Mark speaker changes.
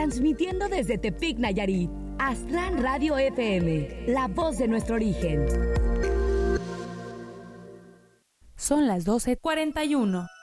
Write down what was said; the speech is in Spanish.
Speaker 1: transmitiendo desde Tepic, Nayarit. Aztlán Radio FM, la voz de nuestro origen.
Speaker 2: Son las 12:41.